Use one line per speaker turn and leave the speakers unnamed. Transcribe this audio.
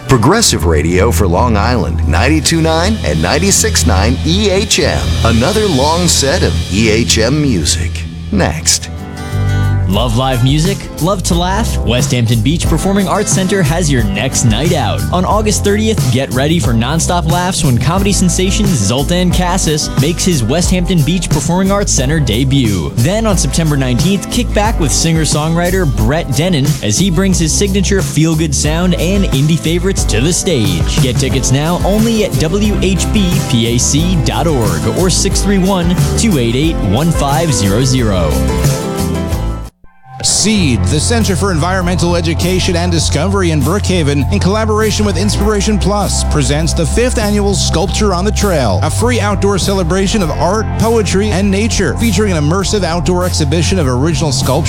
Progressive Radio for Long Island, 92.9 and 96.9 EHM. Another long set of EHM music. Next.
Love live music? Love to laugh? West Hampton Beach Performing Arts Center has your next night out. On August 30th, get ready for nonstop laughs when comedy sensation Zoltan Cassis makes his West Hampton Beach Performing Arts Center debut. Then on September 19th, kick back with singer-songwriter Brett Denon as he brings his signature feel-good sound and indie favorites to the stage. Get tickets now only at whbpac.org or 631-288-1500.
SEED, the Center for Environmental Education and Discovery in Brookhaven, in collaboration with Inspiration Plus, presents the 5th annual Sculpture on the Trail, a free outdoor celebration of art, poetry, and nature, featuring an immersive outdoor exhibition of original sculpture